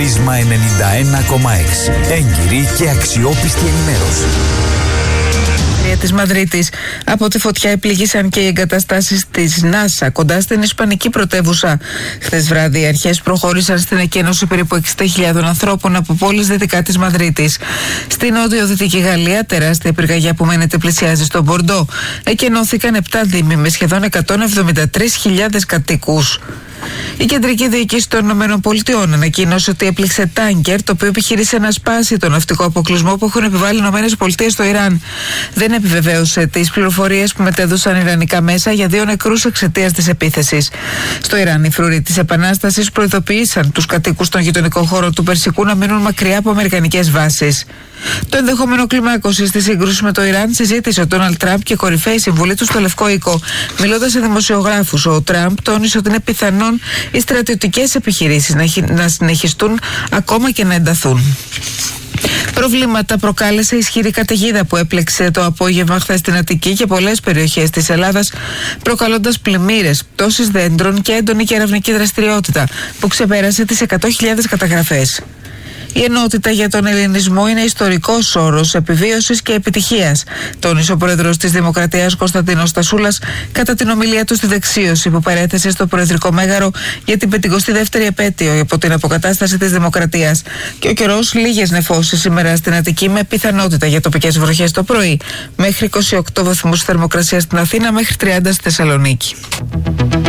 Πρίσμα 91,6. Έγκυρη και αξιόπιστη ενημέρωση. Της Μαδρίτης. Από τη φωτιά επλήγησαν και οι εγκαταστάσεις της NASA κοντά στην ισπανική πρωτεύουσα. Χθες βράδυ οι αρχές προχώρησαν στην εκένωση περίπου 60.000 ανθρώπων από πόλεις δυτικά της Μαδρίτης. Στην νότιο-δυτική Γαλλία, τεράστια πυρκαγιά που μένεται πλησιάζει στο Μπορντό. Εκενώθηκαν 7 δήμοι με σχεδόν 173.000 κατοίκους. Η κεντρική διοίκηση των ΗΠΑ ανακοίνωσε ότι έπληξε τάνκερ το οποίο επιχείρησε να σπάσει τον ναυτικό αποκλεισμό που έχουν επιβάλει οι ΗΠΑ στο Ιράν. Δεν επιβεβαίωσε τις πληροφορίες που μετέδωσαν ιρανικά μέσα για 2 νεκρούς εξαιτίας της επίθεσης. Στο Ιράν, οι φρουροί της Επανάστασης προειδοποίησαν τους κατοίκους των γειτονικών χώρων του Περσικού να μείνουν μακριά από αμερικανικές βάσεις. Το ενδεχόμενο κλιμάκωση στη σύγκρουση με το Ιράν συζήτησε ο Ντόναλντ Τραμπ και κορυφαίοι συμβουλοί του στο Λευκό Οίκο. Μιλώντας σε δημοσιογράφους, ο Τραμπ τόνισε ότι είναι πιθανόν οι στρατιωτικές επιχειρήσεις να συνεχιστούν ακόμα και να ενταθούν. Προβλήματα προκάλεσε ισχυρή καταιγίδα που έπλεξε το απόγευμα χθες στην Αττική και πολλές περιοχές της Ελλάδας, προκαλώντας πλημμύρες, πτώσεις δέντρων και έντονη κεραυνική δραστηριότητα που ξεπέρασε τις 100.000 καταγραφές. Η ενότητα για τον ελληνισμό είναι ιστορικός όρος επιβίωσης και επιτυχίας, τόνισε ο πρόεδρος της Δημοκρατίας Κωνσταντίνος Στασούλας κατά την ομιλία του στη δεξίωση που παρέθεσε στο Προεδρικό Μέγαρο για την 52η επέτειο από την αποκατάσταση της Δημοκρατίας. Και ο καιρός, λίγες νεφώσεις σήμερα στην Αττική με πιθανότητα για τοπικές βροχές το πρωί, μέχρι 28 βαθμούς θερμοκρασία στην Αθήνα, μέχρι 30 στη Θεσσαλονίκη.